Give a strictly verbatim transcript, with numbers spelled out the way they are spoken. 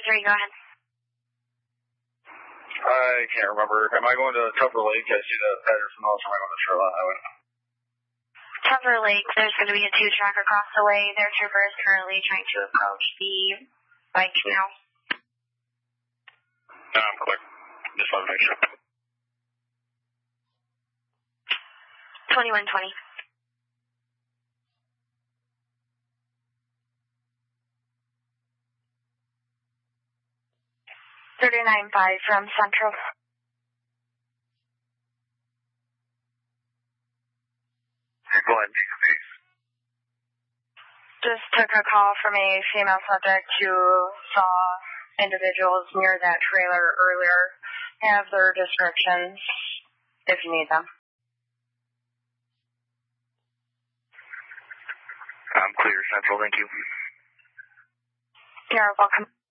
three, go ahead. I can't remember. Am I going to Tupper Lake? I see the Patterson House, or am I going to Charlotte Highway? Tupper Lake, there's going to be a two-track across the way. Their trooper is currently trying to approach the bike now. No, I'm clear. Just want to make sure. twenty-one twenty. thirty-nine five from Central. Go ahead, take a piece. Just took a call from a female subject who saw individuals near that trailer earlier. Have their descriptions if you need them. I'm clear, Central. Thank you. You're welcome.